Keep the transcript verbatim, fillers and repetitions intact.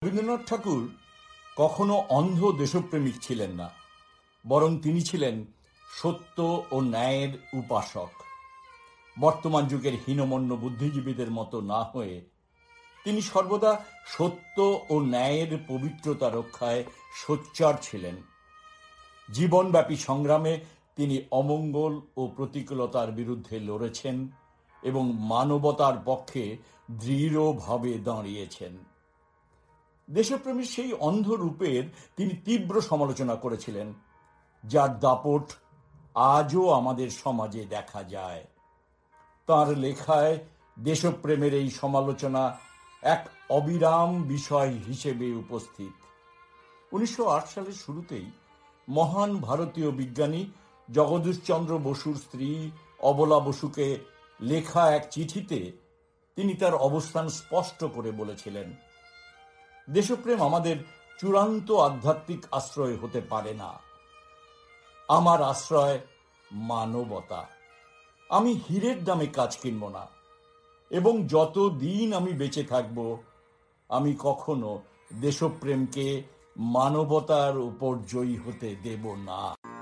রবীন্দ্রনাথ ঠাকুর কখনো অন্ধ দেশপ্রেমিক ছিলেন না, বরং তিনি ছিলেন সত্য ও ন্যায়ের উপাসক। বর্তমান যুগের হীনমন্য বুদ্ধিজীবীদের মতো না হয়ে তিনি সর্বদা সত্য ও ন্যায়ের পবিত্রতা রক্ষায় সোচ্চার ছিলেন। জীবনব্যাপী সংগ্রামে তিনি অমঙ্গল ও প্রতিকূলতার বিরুদ্ধে লড়েছেন এবং মানবতার পক্ষে দৃঢ়ভাবে দাঁড়িয়েছেন। দেশপ্রেমের সেই অন্ধ রূপের তিনি তীব্র সমালোচনা করেছিলেন, যার দাপট আজও আমাদের সমাজে দেখা যায়। তাঁর লেখায় দেশপ্রেমের এই সমালোচনা এক অবিরাম বিষয় হিসেবে উপস্থিত। উনিশশো আট সালের শুরুতেই মহান ভারতীয় বিজ্ঞানী জগদীশচন্দ্র বসুর স্ত্রী অবলা বসুকে লেখা এক চিঠিতে তিনি তার অবস্থান স্পষ্ট করে বলেছিলেন, দেশপ্রেম আমাদের চূড়ান্ত আধ্যাত্মিক আশ্রয় হতে পারে না। আমার আশ্রয় মানবতা। আমি হীরের দামে কাজ কিনব না, এবং যত দিন আমি বেঁচে থাকব আমি কখনো দেশপ্রেমকে মানবতার উপর জয়ী হতে দেব না।